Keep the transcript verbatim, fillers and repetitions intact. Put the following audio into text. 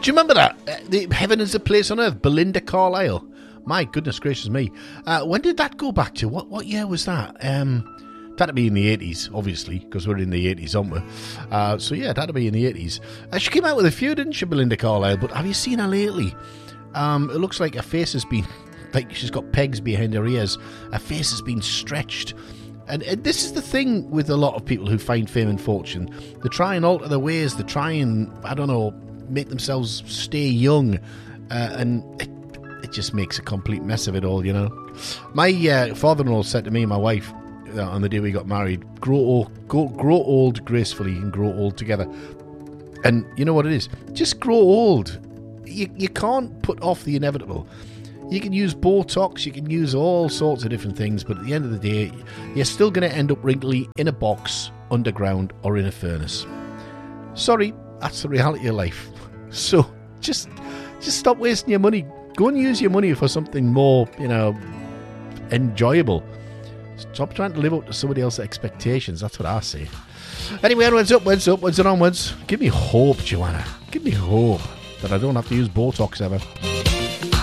you remember that? Uh, the Heaven is a Place on Earth, Belinda Carlisle. My goodness gracious me. Uh, when did that go back to? What what year was that? Um, that'd be in the eighties, obviously, because we're in the eighties, aren't we? Uh, so yeah, that'd be in the eighties. Uh, she came out with a few, didn't she, Belinda Carlisle? But have you seen her lately? Um, it looks like her face has been, like she's got pegs behind her ears. Her face has been stretched. And, and this is the thing with a lot of people who find fame and fortune. They try and alter their ways. They try and, I don't know, make themselves stay young. Uh, and it, it just makes a complete mess of it all, you know. My uh, father-in-law said to me and my wife uh, on the day we got married, grow old, go, grow old gracefully and grow old together. And you know what it is? Just grow old. You, you can't put off the inevitable. You can use Botox, you can use all sorts of different things, but at the end of the day, you're still going to end up wrinkly in a box, underground, or in a furnace. Sorry, that's the reality of life. So, just just stop wasting your money. Go and use your money for something more, you know, enjoyable. Stop trying to live up to somebody else's expectations. That's what I say. Anyway, onwards, upwards, upwards and onwards. Give me hope, Joanna. Give me hope that I don't have to use Botox ever.